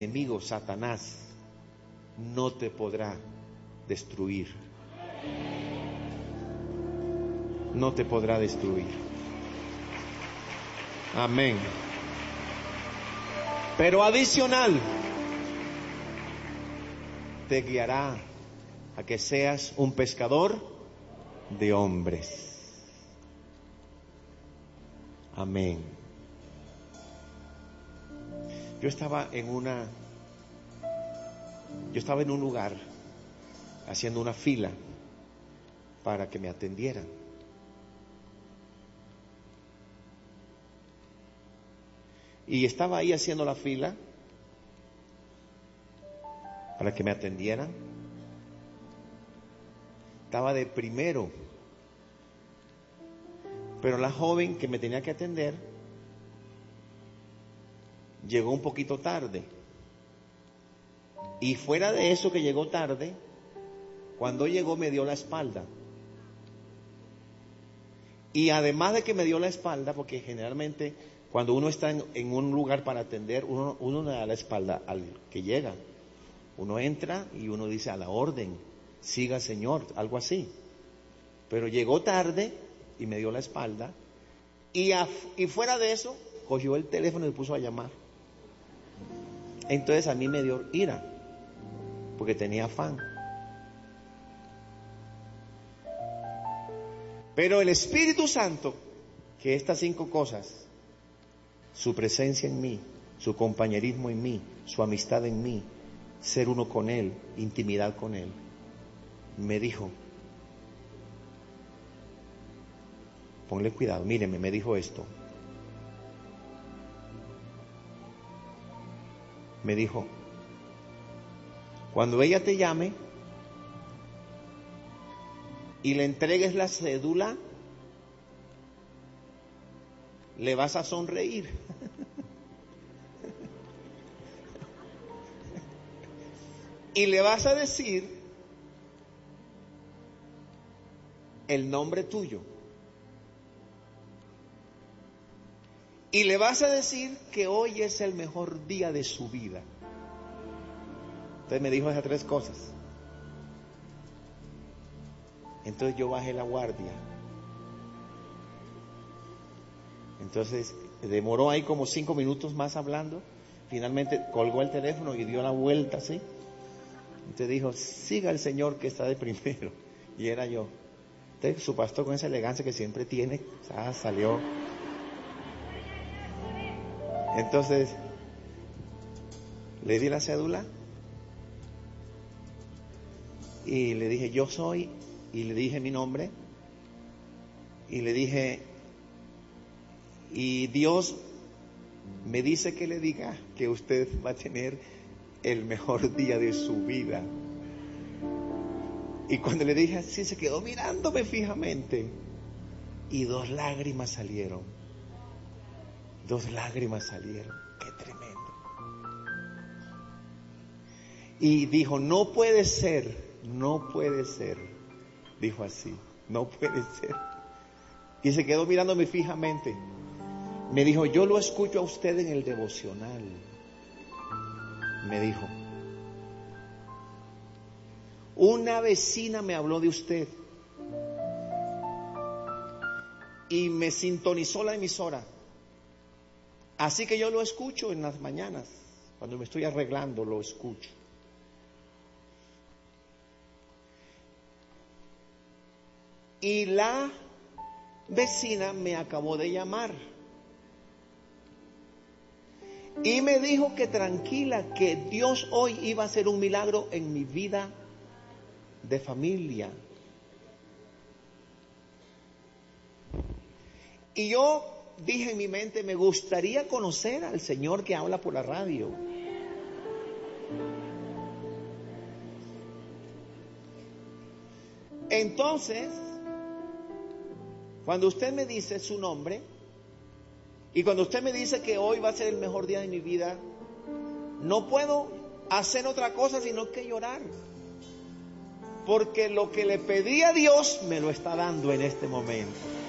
enemigo Satanás no te podrá destruir. No te podrá destruir. Amén. Pero adicional, te guiará a que seas un pescador de hombres. Amén. Yo estaba en un lugar haciendo una fila para que me atendieran. Y estaba ahí haciendo la fila para que me atendieran. Estaba de primero. Pero la joven que me tenía que atender llegó un poquito tarde. Y fuera de eso que llegó tarde, cuando llegó me dio la espalda. Y además de que me dio la espalda, porque generalmente cuando uno está en un lugar para atender, uno le da la espalda al que llega. Uno entra y uno dice a la orden, siga señor, algo así. Pero llegó tarde y me dio la espalda. Y fuera de eso, cogió el teléfono y puso a llamar. Entonces a mí me dio ira, porque tenía afán. Pero el Espíritu Santo, que estas 5 cosas, su presencia en mí, su compañerismo en mí, su amistad en mí, ser uno con Él, intimidad con Él, me dijo, ponle cuidado, míreme, me dijo esto. Me dijo, cuando ella te llame y le entregues la cédula, le vas a sonreír. Y le vas a decir el nombre tuyo. Y le vas a decir que hoy es el mejor día de su vida. Entonces me dijo esas 3 cosas. Entonces yo bajé la guardia. Entonces demoró ahí como 5 minutos más hablando. Finalmente colgó el teléfono y dio la vuelta así. Entonces dijo, siga el señor que está de primero. Y era yo. Entonces su pastor, con esa elegancia que siempre tiene, salió. Entonces le di la cédula y le dije, yo soy, y le dije mi nombre, y le dije, y Dios me dice que le diga que usted va a tener el mejor día de su vida. Y cuando le dije así, se quedó mirándome fijamente y 2 lágrimas salieron. 2 lágrimas salieron. Qué tremendo. Y dijo, no puede ser, dijo así, no puede ser. Y se quedó mirándome fijamente. Me dijo, yo lo escucho a usted en el devocional. Me dijo, una vecina me habló de usted y me sintonizó la emisora. Así que yo lo escucho en las mañanas, cuando me estoy arreglando, lo escucho. Y la vecina me acabó de llamar y me dijo que tranquila, que Dios hoy iba a hacer un milagro en mi vida de familia. Y yo dije en mi mente, me gustaría conocer al Señor que habla por la radio. Entonces, cuando usted me dice su nombre y cuando usted me dice que hoy va a ser el mejor día de mi vida, no puedo hacer otra cosa sino que llorar. Porque lo que le pedí a Dios me lo está dando en este momento.